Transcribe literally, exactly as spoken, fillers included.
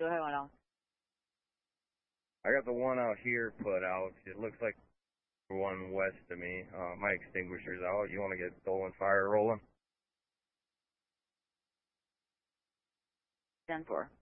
Go ahead, one out. I got the one out here put out. It looks like the one west of me. Uh, my extinguisher's out. You want to get stolen fire rolling? ten four.